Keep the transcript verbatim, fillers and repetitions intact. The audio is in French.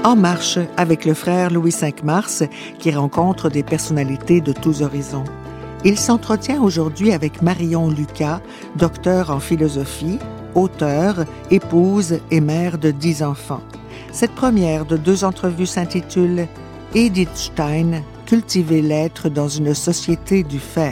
En marche avec le frère Louis cinq Mars qui rencontre des personnalités de tous horizons. Il s'entretient aujourd'hui avec Marion Lucas, docteure en philosophie, auteure, épouse et mère de dix enfants. Cette première de deux entrevues s'intitule « Edith Stein, cultiver l'être dans une société du faire ».